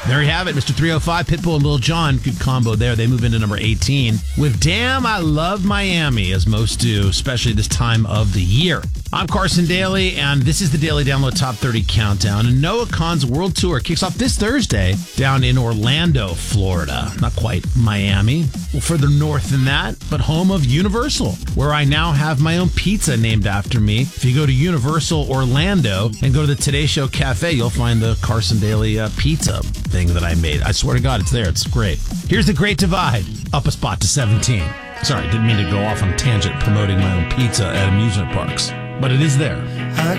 There you have it, Mr. 305, Pitbull and Lil Jon. Good combo there. They move into number 18 with Damn, I Love Miami, as most do, especially this time of the year. I'm Carson Daly, and this is the Daily Download Top 30 Countdown. And Noah Kahan's World Tour kicks off this Thursday down in Orlando, Florida. Not quite Miami, well, further north than that, but home of Universal, where I now have my own pizza named after me. If you go to Universal Orlando and go to the Today Show Cafe, you'll find the Carson Daly pizza thing that I made. I swear to God, it's there. It's great. Here's The Great Divide, up a spot to 17. Sorry, didn't mean to go off on a tangent promoting my own pizza at amusement parks, but it is there. I